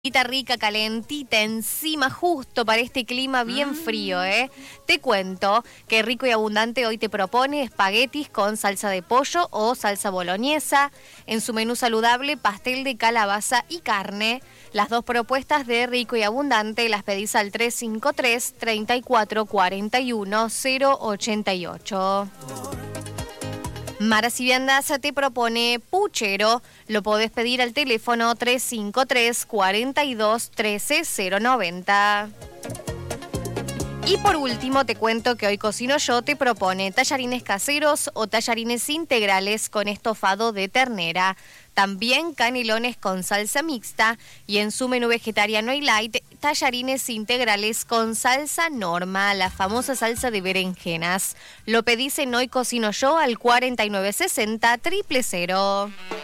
Rica, calentita, encima justo para este clima bien frío, ¿eh? Te cuento que Rico y Abundante hoy te propone espaguetis con salsa de pollo o salsa boloñesa. En su menú saludable, pastel de calabaza y carne. Las dos propuestas de Rico y Abundante las pedís al 353 34 41 088. Maras y Viandas te propone puchero. Lo podés pedir al teléfono 353 42 13 090. Y por último te cuento que Hoy Cocino Yo te propone tallarines caseros o tallarines integrales con estofado de ternera. También canelones con salsa mixta y en su menú vegetariano y light, tallarines integrales con salsa Norma, la famosa salsa de berenjenas. Lo pedís en Hoy Cocino Yo al 4960 000.